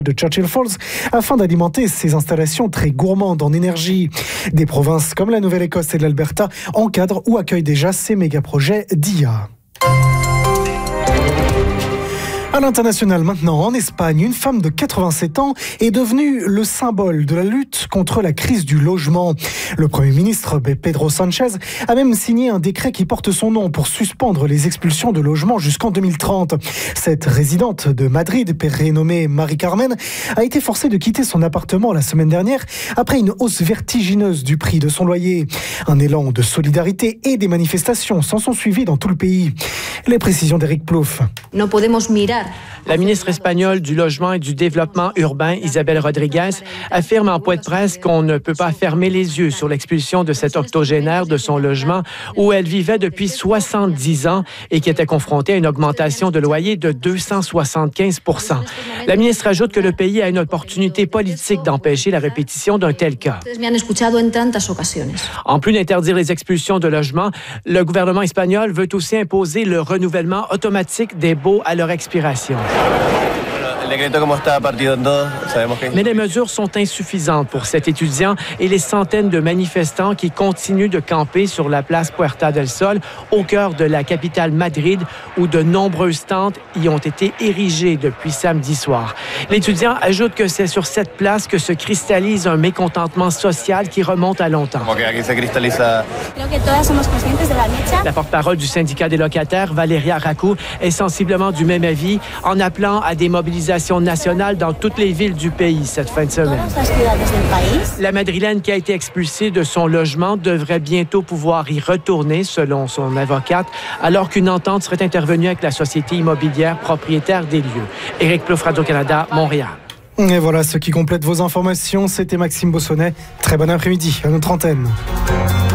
de Churchill Falls afin d'alimenter ces installations très gourmandes en énergie. Des provinces comme la Nouvelle-Écosse et l'Alberta encadrent ou accueillent déjà ces méga-projets d'IA. À l'international maintenant, en Espagne, une femme de 87 ans est devenue le symbole de la lutte contre la crise du logement. Le Premier ministre Pedro Sánchez a même signé un décret qui porte son nom pour suspendre les expulsions de logements jusqu'en 2030. Cette résidente de Madrid, prénommée Marie Carmen, a été forcée de quitter son appartement la semaine dernière après une hausse vertigineuse du prix de son loyer. Un élan de solidarité et des manifestations s'en sont suivis dans tout le pays. Les précisions d'Éric Plouffe. La ministre espagnole du Logement et du Développement urbain, Isabel Rodríguez, affirme en point de presse qu'on ne peut pas fermer les yeux sur l'expulsion de cette octogénaire de son logement où elle vivait depuis 70 ans et qui était confrontée à une augmentation de loyer de 275 %. La ministre ajoute que le pays a une opportunité politique d'empêcher la répétition d'un tel cas. En plus d'interdire les expulsions de logements, le gouvernement espagnol veut aussi imposer le renouvellement automatique des baux à leur expiration. Mais les mesures sont insuffisantes pour cet étudiant et les centaines de manifestants qui continuent de camper sur la place Puerta del Sol, au cœur de la capitale Madrid, où de nombreuses tentes y ont été érigées depuis samedi soir. L'étudiant ajoute que c'est sur cette place que se cristallise un mécontentement social qui remonte à longtemps. La porte-parole du syndicat des locataires, Valeria Racou, est sensiblement du même avis en appelant à des mobilisations nationales dans toutes les villes du pays cette fin de semaine. La Madrilène qui a été expulsée de son logement devrait bientôt pouvoir y retourner, selon son avocate, alors qu'une entente serait intervenue avec la société immobilière propriétaire des lieux. Éric Plouffe, Radio-Canada, Montréal. Et voilà ce qui complète vos informations. C'était Maxime Bossonnet. Très bon après-midi à notre antenne.